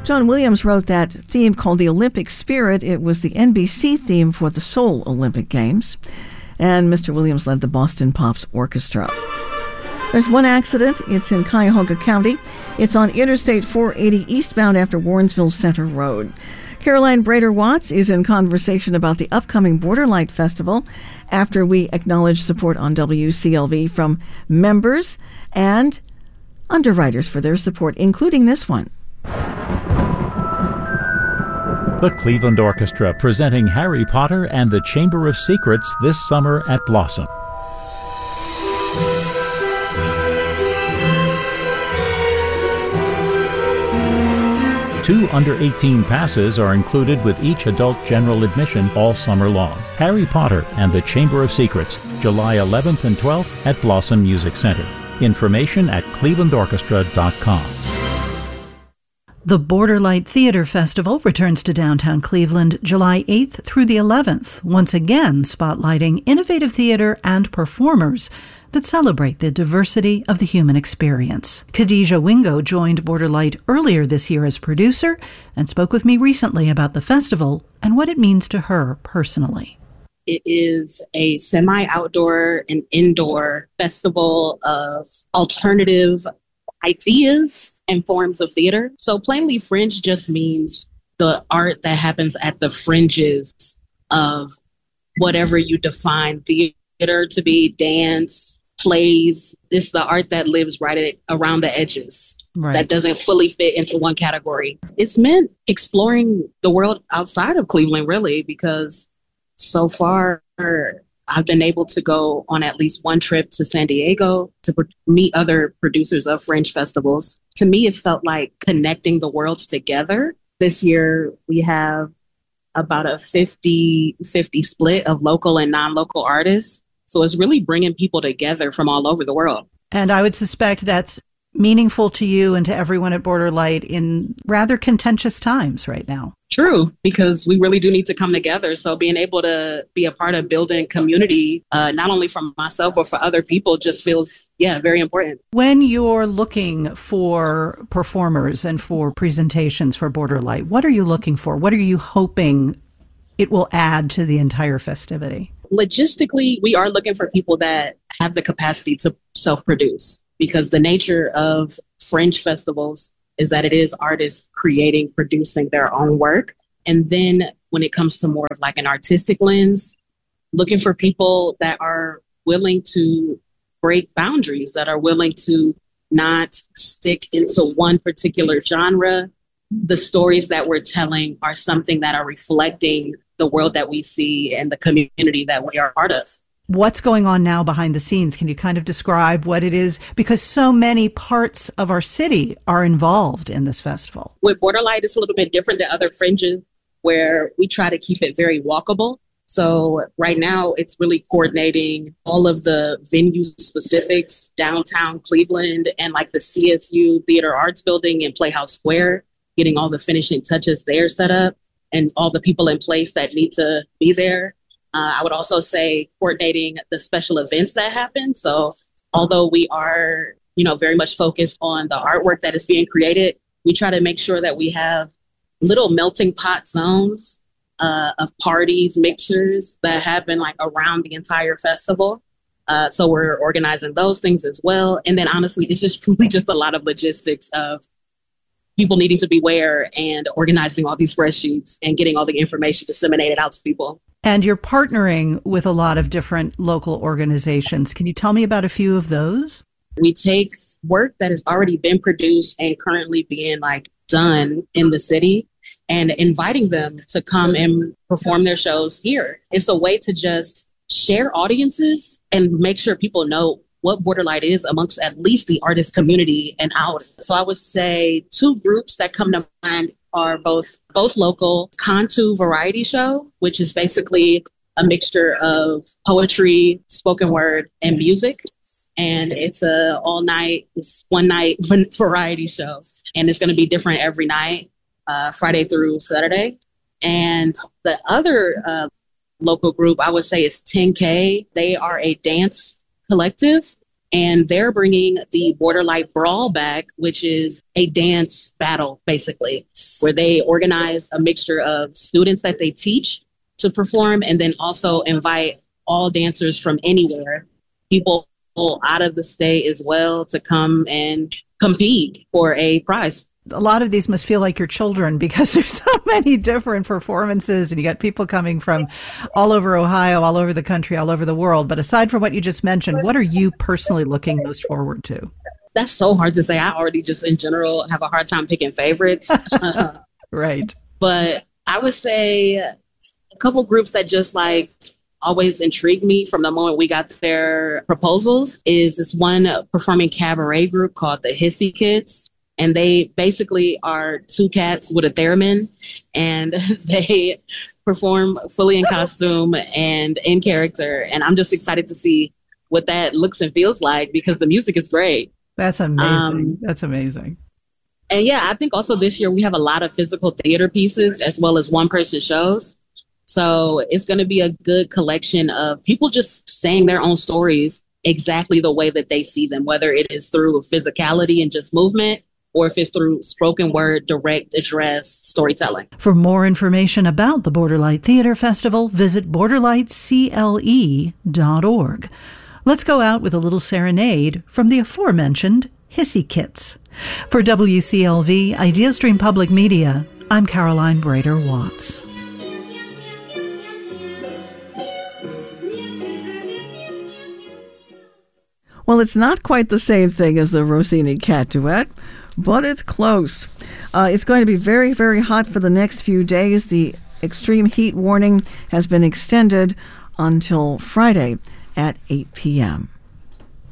John Williams wrote that theme called the Olympic Spirit. It was the NBC theme for the Seoul Olympic Games. And Mr. Williams led the Boston Pops Orchestra. There's one accident. It's in Cuyahoga County. It's on Interstate 480 eastbound after Warrensville Center Road. Caroline Brader-Watts is in conversation about the upcoming Border Light Festival after we acknowledge support on WCLV from members and underwriters for their support, including this one. The Cleveland Orchestra presenting Harry Potter and the Chamber of Secrets this summer at Blossom. 2 under-18 passes are included with each adult general admission all summer long. Harry Potter and the Chamber of Secrets, July 11th and 12th at Blossom Music Center. Information at clevelandorchestra.com. The Border Light Theater Festival returns to downtown Cleveland July 8th through the 11th, once again spotlighting innovative theater and performers that celebrate the diversity of the human experience. Khadija Wingo joined Border Light earlier this year as producer and spoke with me recently about the festival and what it means to her personally. It is a semi-outdoor and indoor festival of alternative ideas and forms of theater. So plainly, fringe just means the art that happens at the fringes of whatever you define theater to be, dance, plays. It's the art that lives right around the edges. Right. That doesn't fully fit into one category. It's meant exploring the world outside of Cleveland, really, because so far I've been able to go on at least one trip to San Diego to meet other producers of fringe festivals. To me, it felt like connecting the worlds together. This year, we have about a 50-50 split of local and non-local artists. So it's really bringing people together from all over the world. And I would suspect that's meaningful to you and to everyone at Border Light in rather contentious times right now. True, because we really do need to come together. So being able to be a part of building community, not only for myself, but for other people just feels, very important. When you're looking for performers and for presentations for Border Light, what are you looking for? What are you hoping it will add to the entire festivity? Logistically, we are looking for people that have the capacity to self-produce, because the nature of fringe festivals is that it is artists creating, producing their own work. And then when it comes to more of like an artistic lens, looking for people that are willing to break boundaries, that are willing to not stick into one particular genre. The stories that we're telling are something that are reflecting the world that we see and the community that we are part of. What's going on now behind the scenes? Can you kind of describe what it is? Because so many parts of our city are involved in this festival. With Border Light, it's a little bit different than other fringes where we try to keep it very walkable. So right now it's really coordinating all of the venue specifics, downtown Cleveland and like the CSU Theater Arts Building and Playhouse Square, getting all the finishing touches there set up and all the people in place that need to be there. I would also say coordinating the special events that happen. So although we are, very much focused on the artwork that is being created, we try to make sure that we have little melting pot zones of parties, mixers that happen like around the entire festival. So we're organizing those things as well. And then honestly, it's just truly just a lot of logistics of people needing to beware and organizing all these spreadsheets and getting all the information disseminated out to people. And you're partnering with a lot of different local organizations. Can you tell me about a few of those? We take work that has already been produced and currently being done in the city and inviting them to come and perform their shows here. It's a way to just share audiences and make sure people know what Border Light is amongst at least the artist community and out. So I would say 2 groups that come to mind are both local. Cantu Variety Show, which is basically a mixture of poetry, spoken word, and music. And it's one night variety show. And it's going to be different every night, Friday through Saturday. And the other local group I would say is 10K. They are a dance collective, And they're bringing the Borderlight Brawl back, which is a dance battle, basically, where they organize a mixture of students that they teach to perform and then also invite all dancers from anywhere, people out of the state as well, to come and compete for a prize. A lot of these must feel like your children because there's so many different performances and you got people coming from all over Ohio, all over the country, all over the world. But aside from what you just mentioned, what are you personally looking most forward to? That's so hard to say. I already just in general have a hard time picking favorites. Right. But I would say a couple groups that just like always intrigued me from the moment we got their proposals is this one performing cabaret group called the Hissy Kids. And they basically are two cats with a theremin, and they perform fully in costume and in character. And I'm just excited to see what that looks and feels like because the music is great. That's amazing. That's amazing. And yeah, I think also this year we have a lot of physical theater pieces as well as one-person shows. So it's going to be a good collection of people just saying their own stories exactly the way that they see them, whether it is through physicality and just movement, or if it's through spoken word, direct address storytelling. For more information about the Borderlight Theater Festival, visit borderlightcle.org. Let's go out with a little serenade from the aforementioned Hissy Kits. For WCLV IdeaStream Public Media, I'm Caroline Brader Watts. Well, it's not quite the same thing as the Rossini cat duet, but it's close. It's going to be very, very hot for the next few days. The extreme heat warning has been extended until Friday at 8 p.m.